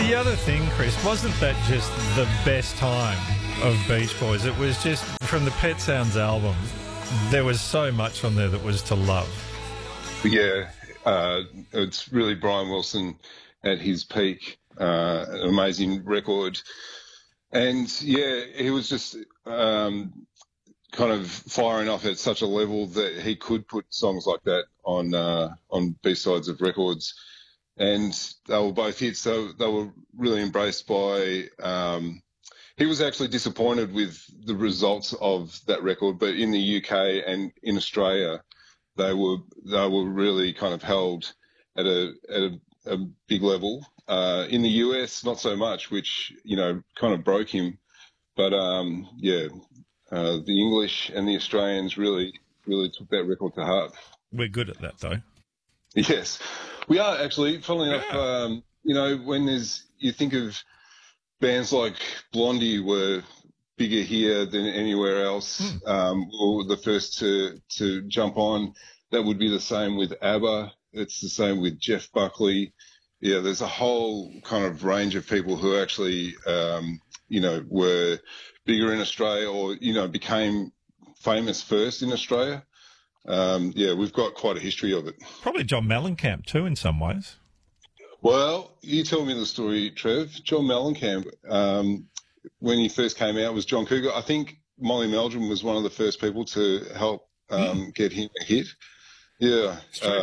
the other thing, Chris, wasn't that just the best time of Beach Boys? It was just, from the Pet Sounds album, there was so much on there that was to love. Yeah, it's really Brian Wilson at his peak. An amazing record. And, yeah, he was just kind of firing off at such a level that he could put songs like that on B-sides of records. And they were both hits. So they were really embraced by he was actually disappointed with the results of that record, but in the UK and in Australia, they were really kind of held at a big level. In the US, not so much, which, you know, kind of broke him. But, the English and the Australians really took that record to heart. We're good at that, though. Yes, we are actually. Funnily enough, you know, when you think of bands like Blondie were bigger here than anywhere else, or the first to jump on. That would be the same with ABBA. It's the same with Jeff Buckley. Yeah, there's a whole kind of range of people who actually, you know, were bigger in Australia or, you know, became famous first in Australia. We've got quite a history of it. Probably John Mellencamp too, in some ways. Well, you tell me the story, Trev. John Mellencamp, when he first came out, was John Cougar. I think Molly Meldrum was one of the first people to help get him a hit. Yeah.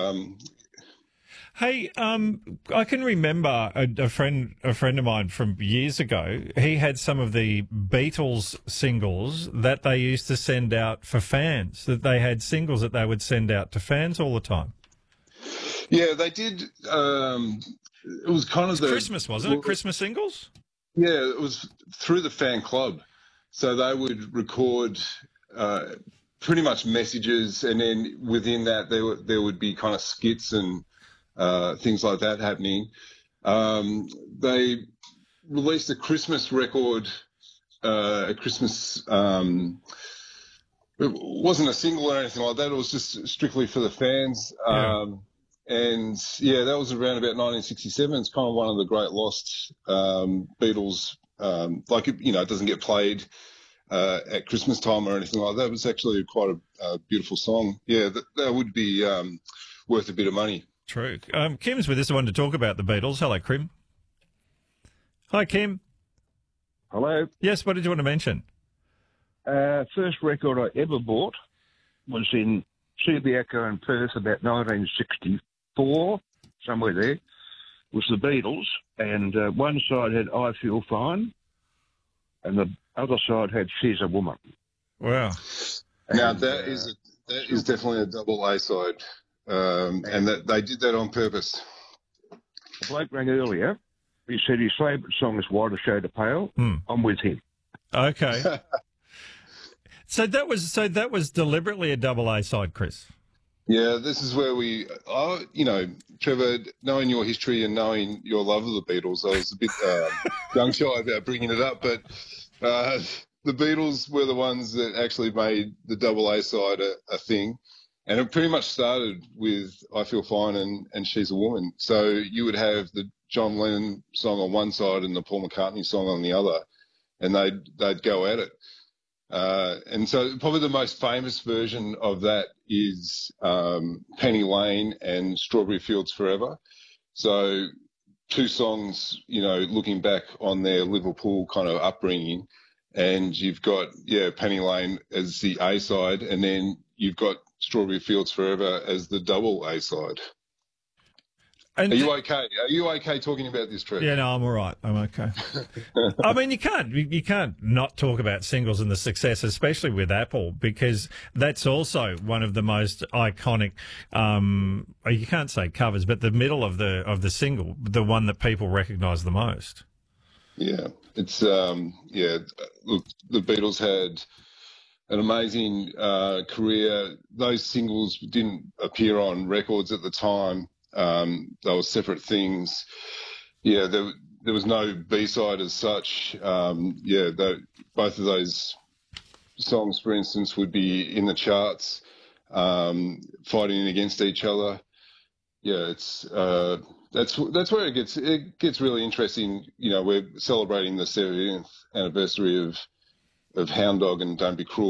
Hey, I can remember a friend of mine from years ago. He had some of the Beatles singles that they used to send out for fans. That they had singles that they would send out to fans all the time. Yeah, they did. It was kind of Christmas, wasn't it? Christmas singles. Yeah, it was through the fan club. So they would record pretty much messages, and then within that there would be kind of skits and things like that happening. They released a Christmas record, it wasn't a single or anything like that. It was just strictly for the fans. And yeah, that was around about 1967. It's kind of one of the great lost Beatles. It doesn't get played at Christmas time or anything like that. It was actually quite a beautiful song. Yeah, that would be worth a bit of money. True. Kim's with us. I wanted to talk about the Beatles. Hello, Kim. Hi, Kim. Hello. Yes, what did you want to mention? First record I ever bought was in Subiaco in Perth about 1964, somewhere there, was the Beatles. And one side had I Feel Fine, and the other side had She's a Woman. Wow. Now, that is definitely a double A side. And that they did that on purpose. The bloke rang earlier. He said his favourite song is Whiter Shade of Pale. I'm with him. Okay. So that was deliberately a double A side, Chris. Yeah, this is where Trevor, knowing your history and knowing your love of the Beatles, I was a bit gun shy about bringing it up, but the Beatles were the ones that actually made the double A side a thing. And it pretty much started with I Feel Fine and She's a Woman. So you would have the John Lennon song on one side and the Paul McCartney song on the other, and they'd go at it. And so probably the most famous version of that is Penny Lane and Strawberry Fields Forever. So two songs, you know, looking back on their Liverpool kind of upbringing, and you've got, Penny Lane as the A side, and then you've got Strawberry Fields Forever as the double A side. And Are you okay? Are you okay talking about this, Trevor? Yeah, no, I'm all right. I'm okay. I mean, you can't not talk about singles and the success, especially with Apple, because that's also one of the most iconic. You can't say covers, but the middle of the single, the one that people recognise the most. Yeah, it's Look, the Beatles had an amazing career. Those singles didn't appear on records at the time. They were separate things. Yeah, there was no B-side as such. Both of those songs, for instance, would be in the charts, fighting against each other. Yeah, it's That's where it gets really interesting. You know, we're celebrating the 70th anniversary of Hound Dog and Don't Be Cruel.